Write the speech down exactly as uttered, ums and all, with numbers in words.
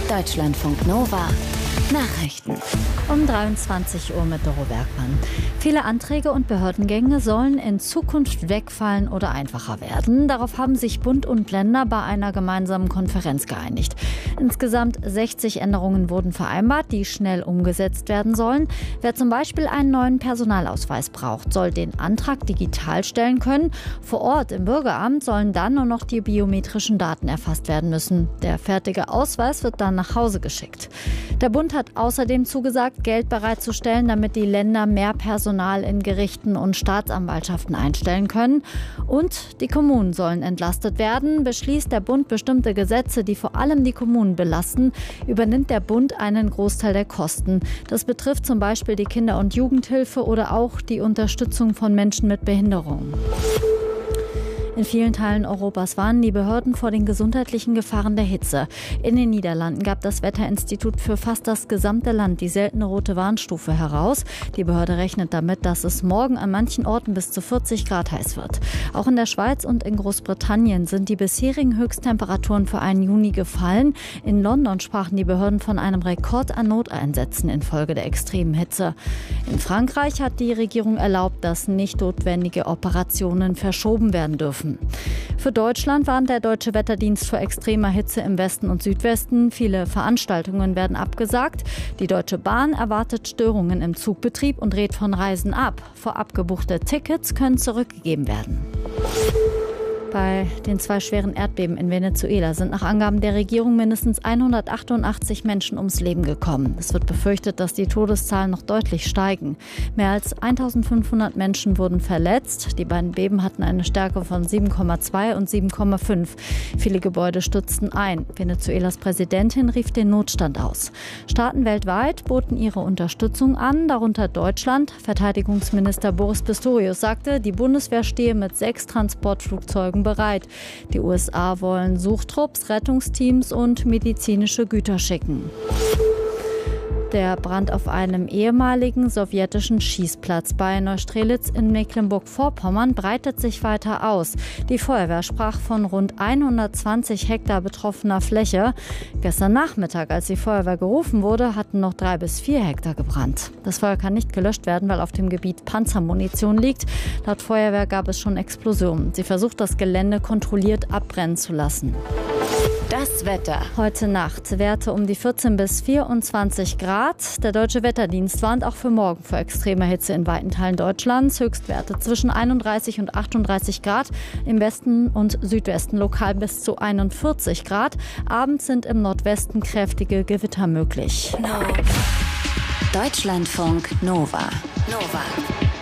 Deutschlandfunk Nova Nachrichten. Um dreiundzwanzig Uhr mit Doro Bergmann. Viele Anträge und Behördengänge sollen in Zukunft wegfallen oder einfacher werden. Darauf haben sich Bund und Länder bei einer gemeinsamen Konferenz geeinigt. Insgesamt sechzig Änderungen wurden vereinbart, die schnell umgesetzt werden sollen. Wer zum Beispiel einen neuen Personalausweis braucht, soll den Antrag digital stellen können. Vor Ort im Bürgeramt sollen dann nur noch die biometrischen Daten erfasst werden müssen. Der fertige Ausweis wird dann nach Hause geschickt. Der Bund hat außerdem zugesagt, Geld bereitzustellen, damit die Länder mehr Personal in Gerichten und Staatsanwaltschaften einstellen können. Und die Kommunen sollen entlastet werden. Beschließt der Bund bestimmte Gesetze, die vor allem die Kommunen belasten, übernimmt der Bund einen Großteil der Kosten. Das betrifft zum Beispiel die Kinder- und Jugendhilfe oder auch die Unterstützung von Menschen mit Behinderung. In vielen Teilen Europas warnen die Behörden vor den gesundheitlichen Gefahren der Hitze. In den Niederlanden gab das Wetterinstitut für fast das gesamte Land die seltene rote Warnstufe heraus. Die Behörde rechnet damit, dass es morgen an manchen Orten bis zu vierzig Grad heiß wird. Auch in der Schweiz und in Großbritannien sind die bisherigen Höchsttemperaturen für einen Juni gefallen. In London sprachen die Behörden von einem Rekord an Noteinsätzen infolge der extremen Hitze. In Frankreich hat die Regierung erlaubt, dass nicht notwendige Operationen verschoben werden dürfen. Für Deutschland warnt der Deutsche Wetterdienst vor extremer Hitze im Westen und Südwesten. Viele Veranstaltungen werden abgesagt. Die Deutsche Bahn erwartet Störungen im Zugbetrieb und rät von Reisen ab. Vorab gebuchte Tickets können zurückgegeben werden. Bei den zwei schweren Erdbeben in Venezuela sind nach Angaben der Regierung mindestens hundertachtundachtzig Menschen ums Leben gekommen. Es wird befürchtet, dass die Todeszahlen noch deutlich steigen. Mehr als eintausendfünfhundert Menschen wurden verletzt. Die beiden Beben hatten eine Stärke von sieben Komma zwei und sieben Komma fünf. Viele Gebäude stürzten ein. Venezuelas Präsidentin rief den Notstand aus. Staaten weltweit boten ihre Unterstützung an, darunter Deutschland. Verteidigungsminister Boris Pistorius sagte, die Bundeswehr stehe mit sechs Transportflugzeugen bereit. Die U S A wollen Suchtrupps, Rettungsteams und medizinische Güter schicken. Der Brand auf einem ehemaligen sowjetischen Schießplatz bei Neustrelitz in Mecklenburg-Vorpommern breitet sich weiter aus. Die Feuerwehr sprach von rund hundertzwanzig Hektar betroffener Fläche. Gestern Nachmittag, als die Feuerwehr gerufen wurde, hatten noch drei bis vier Hektar gebrannt. Das Feuer kann nicht gelöscht werden, weil auf dem Gebiet Panzermunition liegt. Laut Feuerwehr gab es schon Explosionen. Sie versucht, das Gelände kontrolliert abbrennen zu lassen. Das Wetter. Heute Nacht Werte um die vierzehn bis vierundzwanzig Grad. Der Deutsche Wetterdienst warnt auch für morgen vor extremer Hitze in weiten Teilen Deutschlands. Höchstwerte zwischen einunddreißig und achtunddreißig Grad. Im Westen und Südwesten lokal bis zu einundvierzig Grad. Abends sind im Nordwesten kräftige Gewitter möglich. No. Deutschlandfunk Nova. Nova.